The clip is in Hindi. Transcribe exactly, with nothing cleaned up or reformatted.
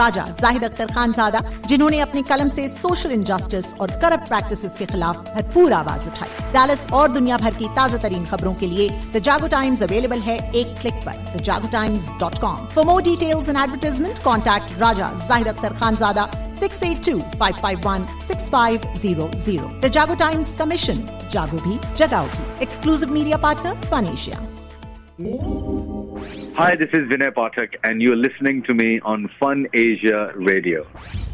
राजा जाहिद अख्तर खानजादा, जिन्होंने अपने कलम से सोशल इनजस्टिस और करप्ट प्रैक्टिसेस के खिलाफ भरपूर आवाज उठाई। डैलस और दुनिया भर की ताजा तरीन खबरों के लिए द जागो टाइम्स अवेलेबल है एक क्लिक पर, द जागो times dot com. For more details and advertisement contact Raja Zahid Akhtar Khanzada six eight to five five one six five zero zero. The जागो टाइम्स का मिशन, जागो भी जगाओ भी। Exclusive media partner fun Asia. Hi, this is Vinay Pathak and you're listening to me on Fun Asia Radio.